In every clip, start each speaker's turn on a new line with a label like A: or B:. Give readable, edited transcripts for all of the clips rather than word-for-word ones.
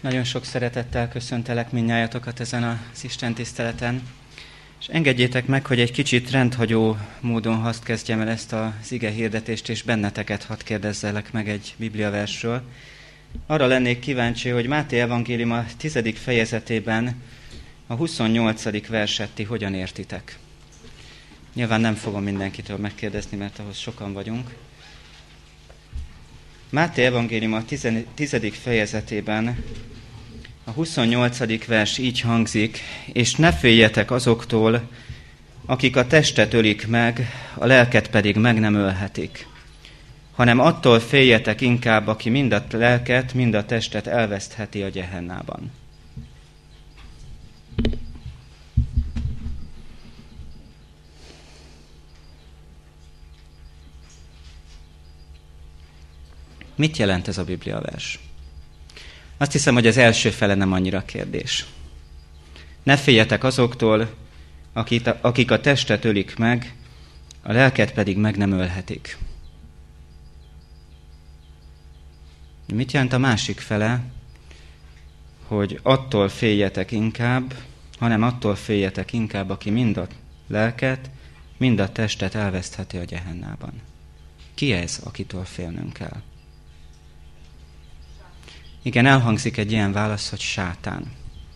A: Nagyon sok szeretettel köszöntelek mindnyájatokat ezen az Isten tiszteleten, és engedjétek meg, hogy egy kicsit rendhagyó módon hadd kezdjem el ezt az ige hirdetést, és benneteket hadd kérdezzelek meg egy bibliaversről. Arra lennék kíváncsi, hogy Máté evangélium a 10. fejezetében a 28. verset ti hogyan értitek? Nyilván nem fogom mindenkitől megkérdezni, mert ahhoz sokan vagyunk. Máté evangélium a 10. fejezetében a 28. vers így hangzik, és ne féljetek azoktól, akik a testet ölik meg, a lelket pedig meg nem ölhetik, hanem attól féljetek inkább, aki mind a lelket, mind a testet elvesztheti a gyehennában. Mit jelent ez a bibliavers? Azt hiszem, hogy az első fele nem annyira kérdés. Ne féljetek azoktól, akik a testet ölik meg, a lelket pedig meg nem ölhetik. Mit jelent a másik fele? Hogy attól féljetek inkább, hanem attól féljetek inkább, aki mind a lelket, mind a testet elvesztheti a gyehennában. Ki ez, akitől félnünk kell? Igen, elhangzik egy ilyen válasz, hogy sátán.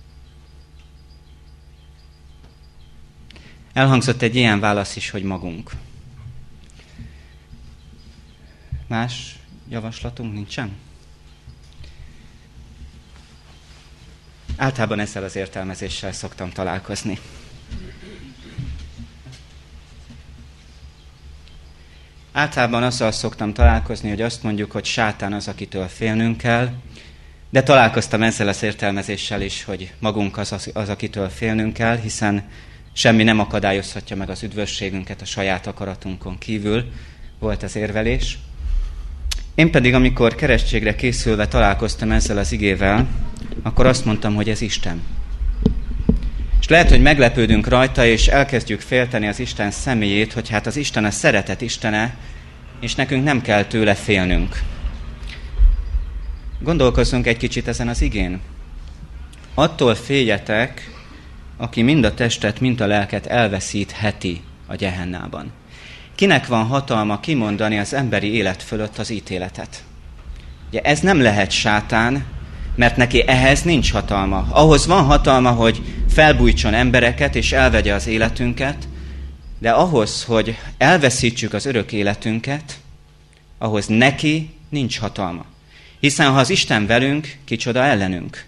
A: Elhangzott egy ilyen válasz is, hogy magunk. Más javaslatunk nincsen? Általában ezzel az értelmezéssel szoktam találkozni. Általában azzal szoktam találkozni, hogy azt mondjuk, hogy sátán az, akitől félnünk kell, de találkoztam ezzel az értelmezéssel is, hogy magunk az, akitől félnünk kell, hiszen semmi nem akadályozhatja meg az üdvösségünket a saját akaratunkon kívül, volt az érvelés. Én pedig, amikor keresztségre készülve találkoztam ezzel az igével, akkor azt mondtam, hogy ez Isten. És lehet, hogy meglepődünk rajta, és elkezdjük félteni az Isten személyét, hogy hát az Isten a szeretet Istene, és nekünk nem kell tőle félnünk. Gondolkozzunk egy kicsit ezen az igén. Attól féljetek, aki mind a testet, mind a lelket elveszítheti a gyehennában. Kinek van hatalma kimondani az emberi élet fölött az ítéletet? Ugye ez nem lehet sátán, mert neki ehhez nincs hatalma. Ahhoz van hatalma, hogy felbújtson embereket és elvegye az életünket, de ahhoz, hogy elveszítsük az örök életünket, ahhoz neki nincs hatalma. Hiszen ha az Isten velünk, kicsoda ellenünk.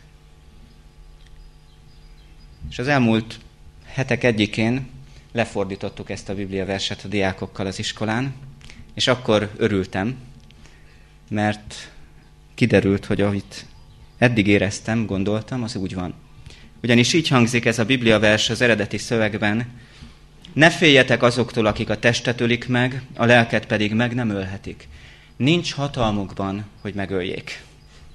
A: És az elmúlt hetek egyikén lefordítottuk ezt a bibliaverset a diákokkal az iskolán, és akkor örültem, mert kiderült, hogy amit eddig éreztem, gondoltam, az úgy van. Ugyanis így hangzik ez a bibliavers az eredeti szövegben: ne féljetek azoktól, akik a testet ölik meg, a lelket pedig meg nem ölhetik. Nincs hatalmukban, hogy megöljék.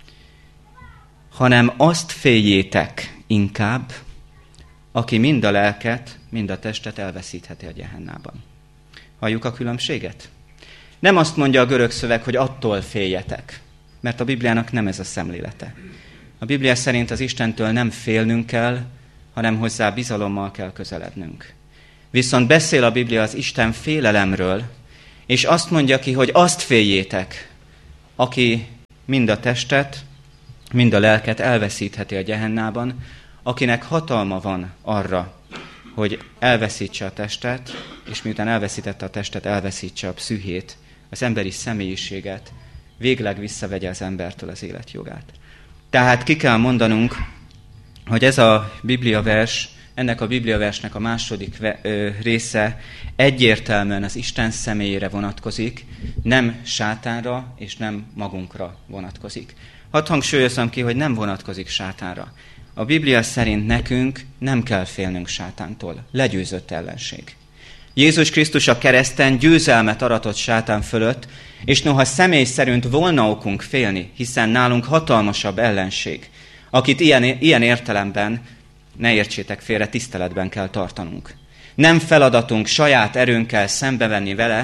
A: Hanem azt féljétek inkább, aki mind a lelket, mind a testet elveszítheti a gyehennában. Halljuk a különbséget? Nem azt mondja a görög szöveg, hogy attól féljetek, mert a Bibliának nem ez a szemlélete. A Biblia szerint az Istentől nem félnünk kell, hanem hozzá bizalommal kell közelednünk. Viszont beszél a Biblia az Isten félelemről, és azt mondja ki, hogy azt féljétek, aki mind a testet, mind a lelket elveszítheti a gyehennában, akinek hatalma van arra, hogy elveszítse a testet, és miután elveszítette a testet, elveszítse a pszüchét, az emberi személyiséget, végleg visszavegye az embertől az életjogát. Tehát ki kell mondanunk, hogy ez a bibliavers, ennek a bibliaversnek a második része egyértelműen az Isten személyére vonatkozik, nem sátánra és nem magunkra vonatkozik. Hadd hangsúlyozom ki, hogy nem vonatkozik sátánra. A Biblia szerint nekünk nem kell félnünk sátántól. Legyőzött ellenség. Jézus Krisztus a kereszten győzelmet aratott sátán fölött, és noha személy szerint volna okunk félni, hiszen nálunk hatalmasabb ellenség, akit ilyen értelemben, ne értsétek félre, tiszteletben kell tartanunk. Nem feladatunk saját erőnkkel szembevenni vele,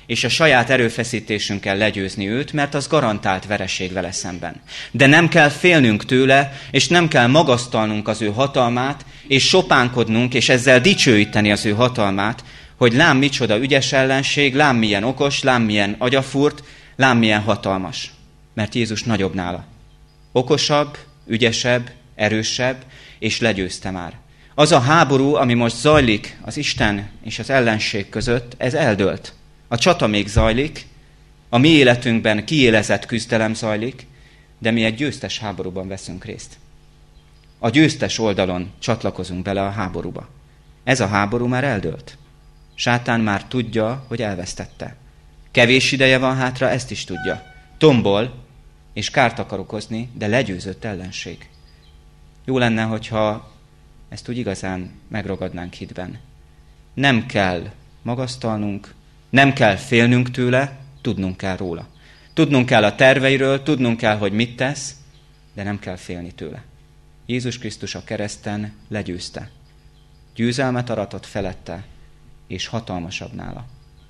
A: és a saját erőfeszítésünkkel legyőzni őt, mert az garantált vereség vele szemben. De nem kell félnünk tőle, és nem kell magasztalnunk az ő hatalmát, és sopánkodnunk, és ezzel dicsőíteni az ő hatalmát, hogy lám micsoda ügyes ellenség, lám milyen okos, lám milyen agyafúrt, lám milyen hatalmas. Mert Jézus nagyobb nála. Okosabb, ügyesebb, erősebb, és legyőzte már. Az a háború, ami most zajlik az Isten és az ellenség között, ez eldőlt. A csata még zajlik, a mi életünkben kiélezett küzdelem zajlik, de mi egy győztes háborúban veszünk részt. A győztes oldalon csatlakozunk bele a háborúba. Ez a háború már eldőlt. Sátán már tudja, hogy elvesztette. Kevés ideje van hátra, ezt is tudja. Tombol, és kárt akar okozni, de legyőzött ellenség. Jó lenne, hogyha ezt úgy igazán megragadnánk hitben. Nem kell magasztalnunk, nem kell félnünk tőle, tudnunk kell róla. Tudnunk kell a terveiről, tudnunk kell, hogy mit tesz, de nem kell félni tőle. Jézus Krisztus a kereszten legyőzte. Győzelmet aratott felette, és hatalmasabb nála.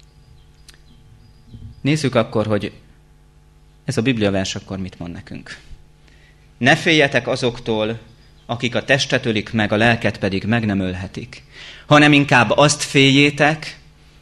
A: Nézzük akkor, hogy ez a bibliavers akkor mit mond nekünk. Ne féljetek azoktól, akik a testet ölik meg, a lelket pedig meg nem ölhetik, hanem inkább azt féljétek,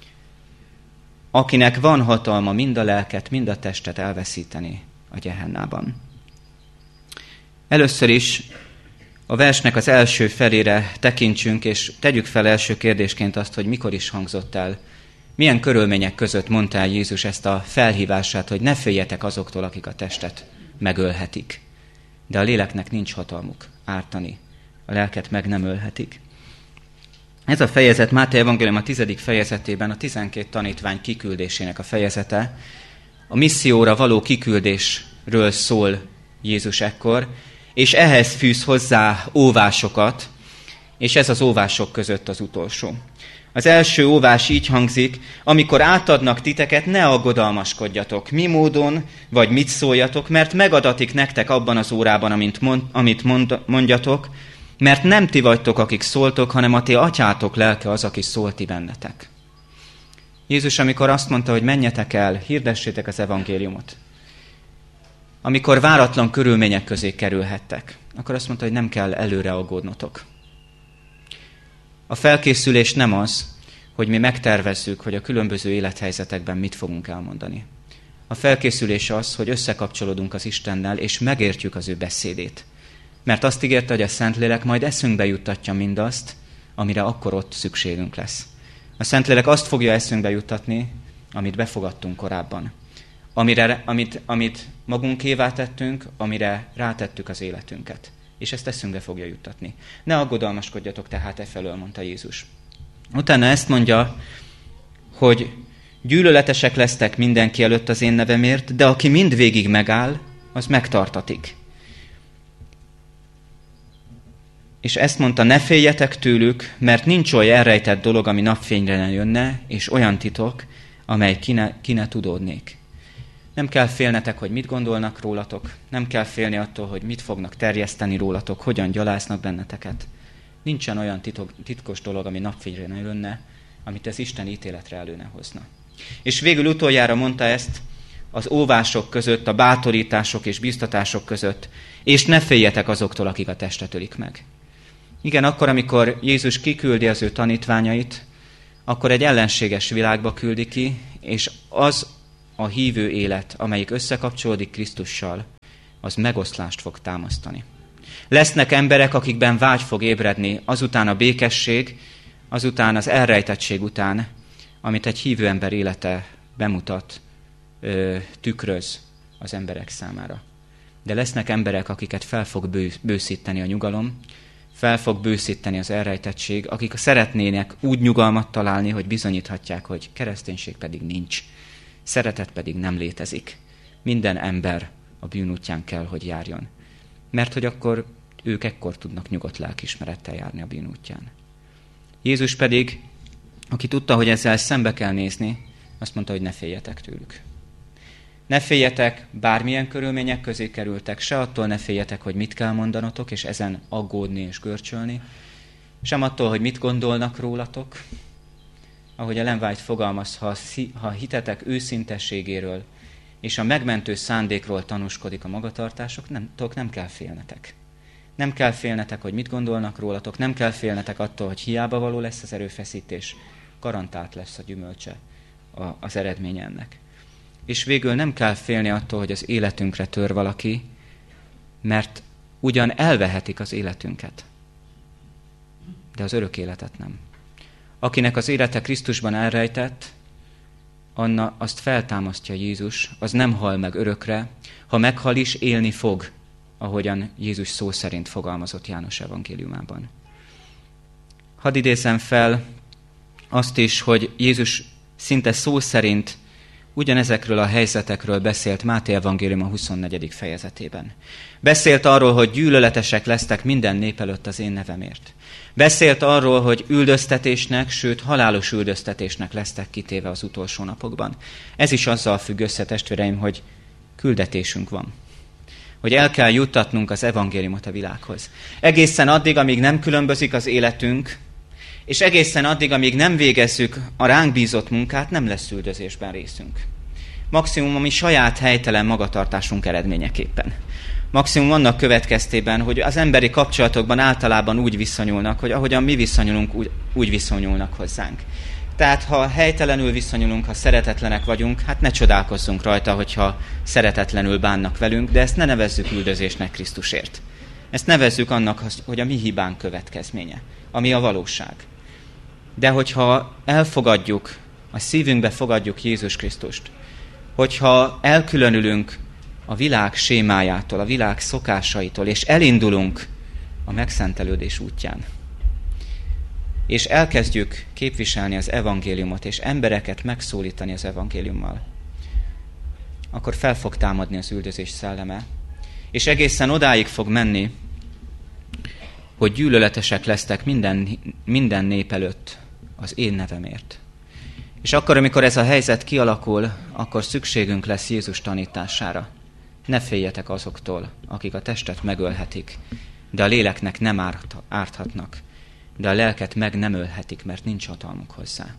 A: akinek van hatalma mind a lelket, mind a testet elveszíteni a gyehennában. Először is a versnek az első felére tekintsünk, és tegyük fel első kérdésként azt, hogy mikor is hangzott el, milyen körülmények között mondta el Jézus ezt a felhívását, hogy ne féljetek azoktól, akik a testet megölhetik. De a léleknek nincs hatalmuk ártani, a lelket meg nem ölhetik. Ez a fejezet Máté evangélium a 10. fejezetében a 12 tanítvány kiküldésének a fejezete. A misszióra való kiküldésről szól Jézus ekkor, és ehhez fűz hozzá óvásokat, és ez az óvások között az utolsó. Az első óvás így hangzik, amikor átadnak titeket, ne aggodalmaskodjatok, mi módon vagy mit szóljatok, mert megadatik nektek abban az órában, amit mondjatok, mert nem ti vagytok, akik szóltok, hanem a ti atyátok lelke az, aki szólt ti bennetek. Jézus, amikor azt mondta, hogy menjetek el, hirdessétek az evangéliumot, amikor váratlan körülmények közé kerülhettek, akkor azt mondta, hogy nem kell előre aggódnotok. A felkészülés nem az, hogy mi megtervezzük, hogy a különböző élethelyzetekben mit fogunk elmondani. A felkészülés az, hogy összekapcsolódunk az Istennel, és megértjük az ő beszédét. Mert azt ígérte, hogy a Szentlélek majd eszünkbe juttatja mindazt, amire akkor ott szükségünk lesz. A Szentlélek azt fogja eszünkbe juttatni, amit befogadtunk korábban. Amit magunkévá tettünk, amire rátettük az életünket. És ezt eszünkbe fogja juttatni. Ne aggodalmaskodjatok tehát efelől, mondta Jézus. Utána ezt mondja, hogy gyűlöletesek lesztek mindenki előtt az én nevemért, de aki mindvégig megáll, az megtartatik. És ezt mondta, ne féljetek tőlük, mert nincs olyan elrejtett dolog, ami napfényre ne jönne, és olyan titok, amely ki ne tudódnék. Nem kell félnetek, hogy mit gondolnak rólatok, nem kell félni attól, hogy mit fognak terjeszteni rólatok, hogyan gyaláznak benneteket. Nincsen olyan titkos dolog, ami napfényre ne jönne, amit az Isten ítéletre elő ne hozna. És végül utoljára mondta ezt az óvások között, a bátorítások és biztatások között, és ne féljetek azoktól, akik a testet ölik meg. Igen, akkor, amikor Jézus kiküldi az ő tanítványait, akkor egy ellenséges világba küldi ki, és az a hívő élet, amelyik összekapcsolódik Krisztussal, az megoszlást fog támasztani. Lesznek emberek, akikben vágy fog ébredni azután a békesség, azután az elrejtettség után, amit egy hívő ember élete bemutat, tükröz az emberek számára. De lesznek emberek, akiket fel fog bőszíteni a nyugalom, fel fog bőszíteni az elrejtettség, akik szeretnének úgy nyugalmat találni, hogy bizonyíthatják, hogy kereszténység pedig nincs, szeretet pedig nem létezik. Minden ember a bűn útján kell, hogy járjon. Mert hogy akkor ők ekkor tudnak nyugodt lelkiismerettel járni a bűn útján. Jézus pedig, aki tudta, hogy ezzel szembe kell nézni, azt mondta, hogy ne féljetek tőlük. Ne féljetek, bármilyen körülmények közé kerültek, se attól ne féljetek, hogy mit kell mondanotok, és ezen aggódni és görcsölni, sem attól, hogy mit gondolnak rólatok, ahogy Ellen White fogalmaz, ha a hitetek őszintességéről és a megmentő szándékról tanúskodik a magatartások, nem kell félnetek. Nem kell félnetek, hogy mit gondolnak rólatok, nem kell félnetek attól, hogy hiába való lesz az erőfeszítés, garantált lesz a gyümölcse, az eredmény ennek. És végül nem kell félni attól, hogy az életünkre tör valaki, mert ugyan elvehetik az életünket, de az örök életet nem. Akinek az élete Krisztusban elrejtett, azt feltámasztja Jézus, az nem hal meg örökre, ha meghal is, élni fog, ahogyan Jézus szó szerint fogalmazott János evangéliumában. Hadd idézzem fel azt is, hogy Jézus szinte szó szerint ugyanezekről a helyzetekről beszélt Máté evangélium a 24. fejezetében. Beszélt arról, hogy gyűlöletesek lesztek minden nép előtt az én nevemért. Beszélt arról, hogy üldöztetésnek, sőt halálos üldöztetésnek lesztek kitéve az utolsó napokban. Ez is azzal függ össze, testvéreim, hogy küldetésünk van. Hogy el kell juttatnunk az evangéliumot a világhoz. Egészen addig, amíg nem különbözik az életünk, és egészen addig, amíg nem végezzük a ránk bízott munkát, nem lesz üldözésben részünk. Maximum a mi saját helytelen magatartásunk eredményeképpen. Maximum annak következtében, hogy az emberi kapcsolatokban általában úgy viszonyulnak, hogy ahogyan mi viszonyulunk, úgy viszonyulnak hozzánk. Tehát ha helytelenül viszonyulunk, ha szeretetlenek vagyunk, hát ne csodálkozzunk rajta, hogyha szeretetlenül bánnak velünk, de ezt ne nevezzük üldözésnek Krisztusért. Ezt nevezzük annak, hogy a mi hibánk következménye, ami a valóság. De hogyha elfogadjuk, a szívünkbe fogadjuk Jézus Krisztust, hogyha elkülönülünk a világ sémájától, a világ szokásaitól, és elindulunk a megszentelődés útján, és elkezdjük képviselni az evangéliumot, és embereket megszólítani az evangéliummal, akkor fel fog támadni az üldözés szelleme, és egészen odáig fog menni, hogy gyűlöletesek lesztek minden nép előtt az én nevemért. És akkor, amikor ez a helyzet kialakul, akkor szükségünk lesz Jézus tanítására. Ne féljetek azoktól, akik a testet megölhetik, de a léleknek nem árthatnak, de a lelket meg nem ölhetik, mert nincs hatalmuk hozzá.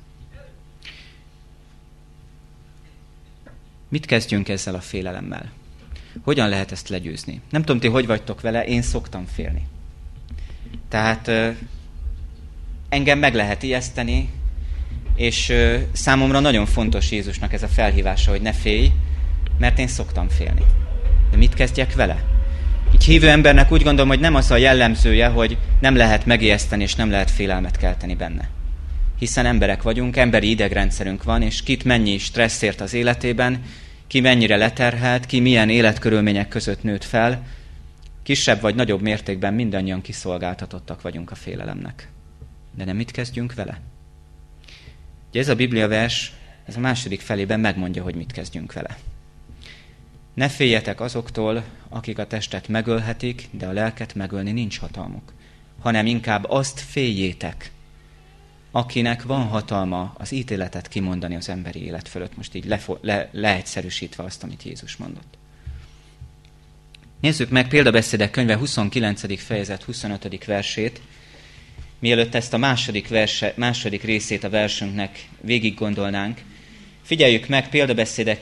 A: Mit kezdjünk ezzel a félelemmel? Hogyan lehet ezt legyőzni? Nem tudom, ti hogy vagytok vele, én szoktam félni. Tehát engem meg lehet ijeszteni, és számomra nagyon fontos Jézusnak ez a felhívása, hogy ne félj, mert én szoktam félni. De mit kezdjek vele? Így hívő embernek úgy gondolom, hogy nem az a jellemzője, hogy nem lehet megijeszteni, és nem lehet félelmet kelteni benne. Hiszen emberek vagyunk, emberi idegrendszerünk van, és kit mennyi stressz ért az életében, ki mennyire leterhelt, ki milyen életkörülmények között nőtt fel, kisebb vagy nagyobb mértékben mindannyian kiszolgáltatottak vagyunk a félelemnek. De nem mit kezdjünk vele? Ugye ez a Biblia vers, ez a második felében megmondja, hogy mit kezdjünk vele. Ne féljetek azoktól, akik a testet megölhetik, de a lelket megölni nincs hatalmuk, hanem inkább azt féljétek, akinek van hatalma az ítéletet kimondani az emberi élet fölött. Most így leegyszerűsítve azt, amit Jézus mondott. Nézzük meg Példabeszédek könyve 29. fejezet 25. versét, mielőtt ezt a második részét a versünknek végig gondolnánk. Figyeljük meg Példabeszédek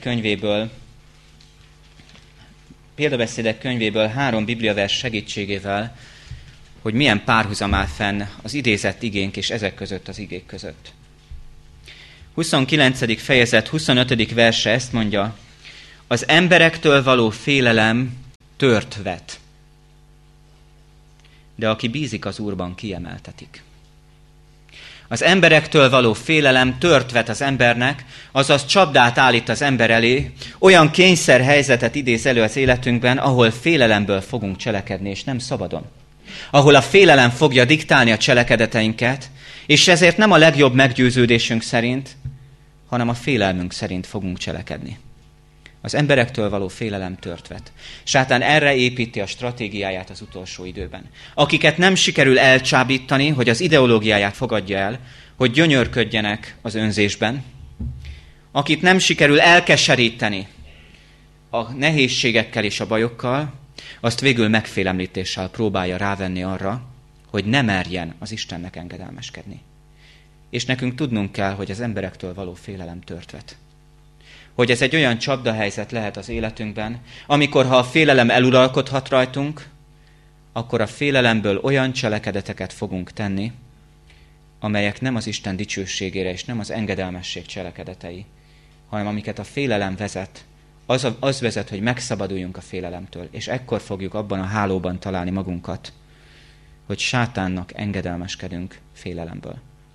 A: könyvéből 3 bibliavers segítségével, hogy milyen párhuzam áll fenn az idézett igénk és ezek között az igék között. 29. fejezet 25. verse ezt mondja: az emberektől való félelem tört vet, de aki bízik az Úrban, kiemeltetik. Az emberektől való félelem tört vet az embernek, azaz csapdát állít az ember elé, olyan kényszerhelyzetet idéz elő az életünkben, ahol félelemből fogunk cselekedni, és nem szabadon. Ahol a félelem fogja diktálni a cselekedeteinket, és ezért nem a legjobb meggyőződésünk szerint, hanem a félelmünk szerint fogunk cselekedni. Az emberektől való félelem tört vet. Sátán erre építi a stratégiáját az utolsó időben. Akiket nem sikerül elcsábítani, hogy az ideológiáját fogadja el, hogy gyönyörködjenek az önzésben, akit nem sikerül elkeseríteni a nehézségekkel és a bajokkal, azt végül megfélemlítéssel próbálja rávenni arra, hogy ne merjen az Istennek engedelmeskedni. És nekünk tudnunk kell, hogy az emberektől való félelem tört vet. Hogy ez egy olyan csapdahelyzet lehet az életünkben, amikor ha a félelem eluralkodhat rajtunk, akkor a félelemből olyan cselekedeteket fogunk tenni, amelyek nem az Isten dicsőségére és nem az engedelmesség cselekedetei, hanem amiket a félelem vezet, az vezet, hogy megszabaduljunk a félelemtől, és ekkor fogjuk abban a hálóban találni magunkat, hogy sátánnak engedelmeskedünk félelemből.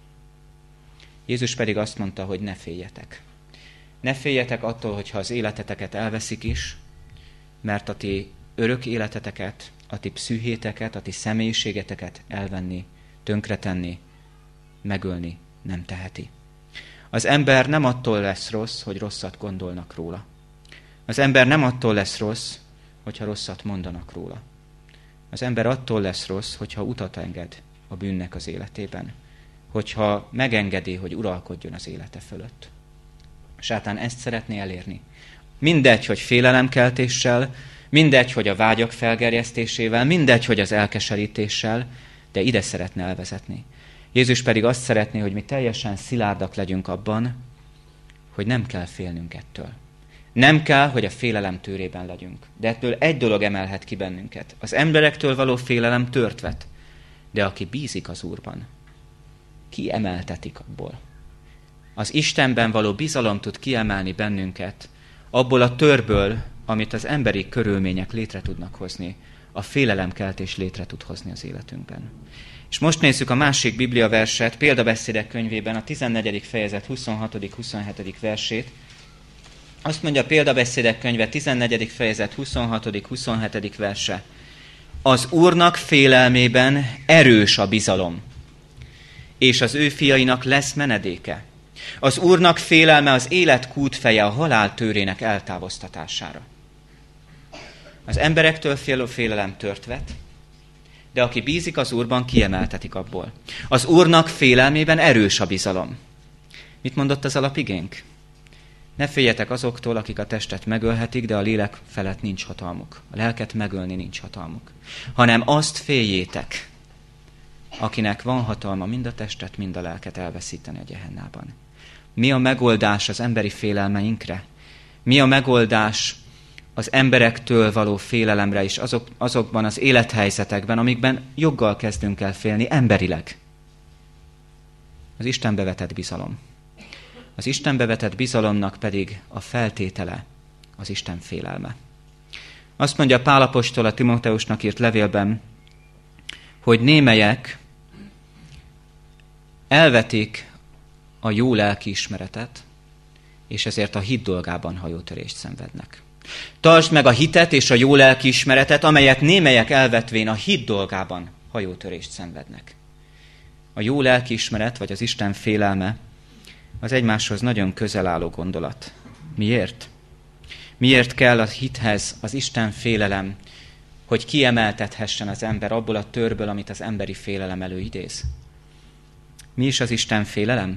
A: Jézus pedig azt mondta, hogy ne féljetek. Ne féljetek attól, hogyha az életeteket elveszik is, mert a ti örök életeteket, a ti pszüchéteket, a ti személyiségeteket elvenni, tönkretenni, megölni nem teheti. Az ember nem attól lesz rossz, hogy rosszat gondolnak róla. Az ember nem attól lesz rossz, hogyha rosszat mondanak róla. Az ember attól lesz rossz, hogyha utat enged a bűnnek az életében. Hogyha megengedi, hogy uralkodjon az élete fölött. Sátán ezt szeretné elérni. Mindegy, hogy félelemkeltéssel, mindegy, hogy a vágyak felgerjesztésével, mindegy, hogy az elkeserítéssel, de ide szeretne elvezetni. Jézus pedig azt szeretné, hogy mi teljesen szilárdak legyünk abban, hogy nem kell félnünk ettől. Nem kell, hogy a félelem tőrében legyünk. De ettől egy dolog emelhet ki bennünket. Az emberektől való félelem tört vet. De aki bízik az Úrban, kiemeltetik abból. Az Istenben való bizalom tud kiemelni bennünket abból a törből, amit az emberi körülmények létre tudnak hozni. A félelemkeltés létre tud hozni az életünkben. És most nézzük a másik Biblia verset, Példabeszédek könyvében, a 14. fejezet 26.-27. versét. Azt mondja a Példabeszédek könyve 14. fejezet 26.-27. verse. Az Úrnak félelmében erős a bizalom, és az ő fiainak lesz menedéke. Az Úrnak félelme az élet kútfeje a halál tőrének eltávoztatására. Az emberektől félő félelem tört vet, de aki bízik az Úrban, kiemeltetik abból. Az Úrnak félelmében erős a bizalom. Mit mondott az alapigénk? Ne féljetek azoktól, akik a testet megölhetik, de a lélek felett nincs hatalmuk. A lelket megölni nincs hatalmuk. Hanem azt féljétek, akinek van hatalma mind a testet, mind a lelket elveszíteni a gyehennában. Mi a megoldás az emberi félelmeinkre? Mi a megoldás az emberektől való félelemre is azokban az élethelyzetekben, amikben joggal kezdünk el félni emberileg? Az Istenbe vetett bizalom. Az Istenbe vetett bizalomnak pedig a feltétele az Isten félelme. Azt mondja Pál apostol a Timóteusnak írt levélben, hogy némelyek elvetik a jó lelkiismeretet, és ezért a hit dolgában hajótörést szenvednek. Tartsd meg a hitet és a jó lelkiismeretet, amelyet némelyek elvetvén a hit dolgában hajótörést szenvednek. A jó lelkiismeret, vagy az Isten félelme, az egymáshoz nagyon közel álló gondolat. Miért? Miért kell a hithez az Isten félelem, hogy kiemeltethessen az ember abból a törből, amit az emberi félelem előidéz? Mi is az Isten félelem?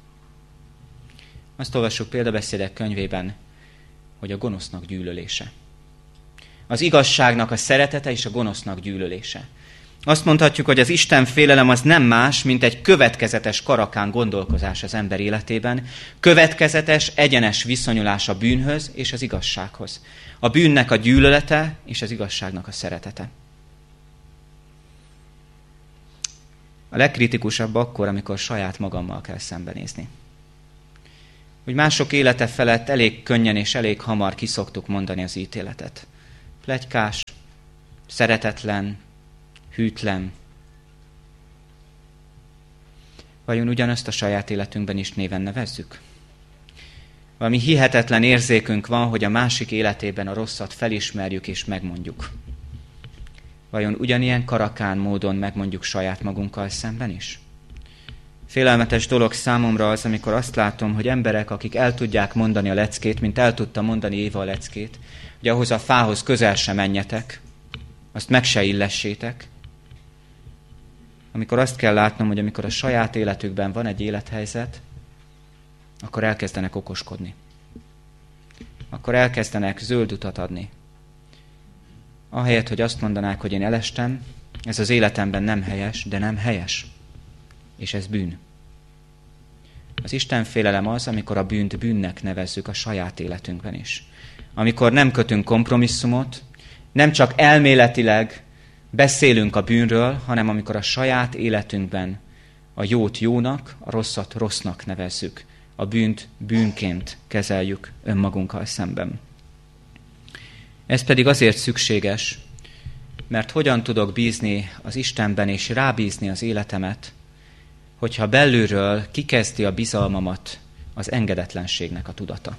A: Azt olvassuk Példabeszédek könyvében, hogy a gonosznak gyűlölése. Az igazságnak a szeretete és a gonosznak gyűlölése. Azt mondhatjuk, hogy az Isten félelem az nem más, mint egy következetes karakán gondolkozás az ember életében, következetes, egyenes viszonyulás a bűnhöz és az igazsághoz. A bűnnek a gyűlölete és az igazságnak a szeretete. A legkritikusabb akkor, amikor saját magammal kell szembenézni. Hogy mások élete felett elég könnyen és elég hamar kiszoktuk mondani az ítéletet. Pletykás, szeretetlen, hűtlen. Vajon ugyanazt a saját életünkben is néven nevezzük? Valami hihetetlen érzékünk van, hogy a másik életében a rosszat felismerjük és megmondjuk. Vajon ugyanilyen karakán módon megmondjuk saját magunkkal szemben is? Félelmetes dolog számomra az, amikor azt látom, hogy emberek, akik el tudják mondani a leckét, mint el tudta mondani Éva a leckét, hogy ahhoz a fához közel se menjetek, azt meg se illessétek. Amikor azt kell látnom, hogy amikor a saját életükben van egy élethelyzet, akkor elkezdenek okoskodni. Akkor elkezdenek zöld utat adni. Ahelyett, hogy azt mondanák, hogy én elestem, ez az életemben nem helyes, de nem helyes. És ez bűn. Az Istenfélelem az, amikor a bűnt bűnnek nevezzük a saját életünkben is. Amikor nem kötünk kompromisszumot, nem csak elméletileg beszélünk a bűnről, hanem amikor a saját életünkben a jót jónak, a rosszat rossznak nevezzük. A bűnt bűnként kezeljük önmagunkkal szemben. Ez pedig azért szükséges, mert hogyan tudok bízni az Istenben és rábízni az életemet, hogyha belülről kikezdi a bizalmamat az engedetlenségnek a tudata.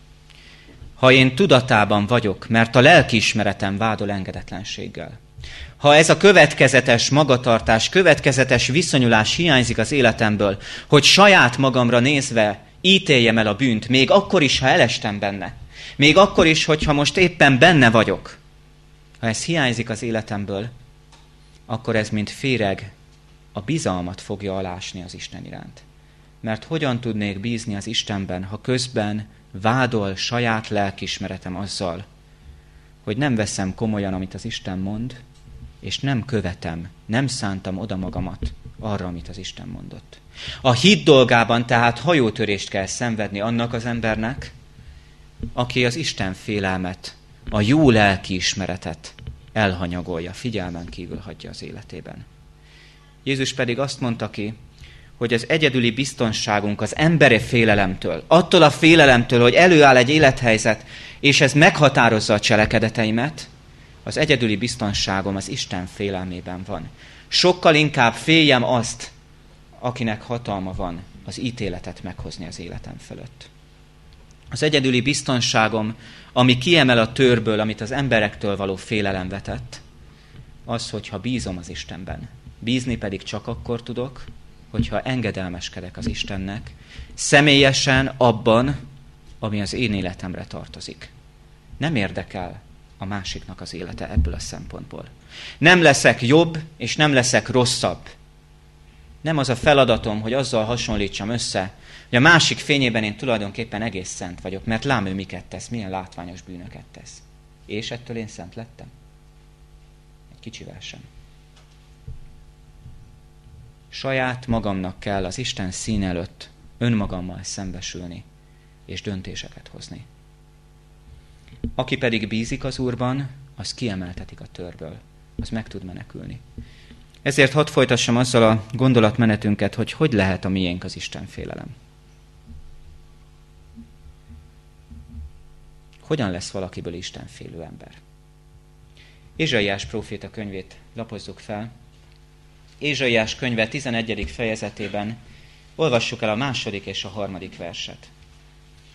A: Ha én tudatában vagyok, mert a lelkiismeretem vádol engedetlenséggel, ha ez a következetes magatartás, következetes viszonyulás hiányzik az életemből, hogy saját magamra nézve ítéljem el a bűnt, még akkor is, ha elestem benne, még akkor is, hogyha most éppen benne vagyok, ha ez hiányzik az életemből, akkor ez mint féreg a bizalmat fogja alásni az Isten iránt. Mert hogyan tudnék bízni az Istenben, ha közben vádol saját lelkiismeretem azzal, hogy nem veszem komolyan, amit az Isten mond, és nem követem, nem szántam oda magamat arra, amit az Isten mondott. A hit dolgában tehát hajótörést kell szenvedni annak az embernek, aki az Isten félelmet, a jó lelkiismeretet elhanyagolja, figyelmen kívül hagyja az életében. Jézus pedig azt mondta ki, hogy az egyedüli biztonságunk az emberi félelemtől, attól a félelemtől, hogy előáll egy élethelyzet, és ez meghatározza a cselekedeteimet, az egyedüli biztonságom az Isten félelmében van. Sokkal inkább féljem azt, akinek hatalma van az ítéletet meghozni az életem fölött. Az egyedüli biztonságom, ami kiemel a törből, amit az emberektől való félelem vetett, az, hogyha bízom az Istenben. Bízni pedig csak akkor tudok, hogyha engedelmeskedek az Istennek, személyesen abban, ami az én életemre tartozik. Nem érdekel a másiknak az élete ebből a szempontból. Nem leszek jobb, és nem leszek rosszabb. Nem az a feladatom, hogy azzal hasonlítsam össze, hogy a másik fényében én tulajdonképpen egész szent vagyok, mert lám ő miket tesz, milyen látványos bűnöket tesz. És ettől én szent lettem? Egy kicsivel sem. Saját magamnak kell az Isten szín előtt önmagammal szembesülni, és döntéseket hozni. Aki pedig bízik az Úrban, az kiemeltetik a törből, az meg tud menekülni. Ezért hadd folytassam azzal a gondolatmenetünket, hogy lehet a miénk az Isten félelem. Hogyan lesz valakiből istenfélő ember? Ézsaiás próféta könyvét lapozzuk fel. Ézsaiás könyve 11. fejezetében olvassuk el a 2. és a 3. verset.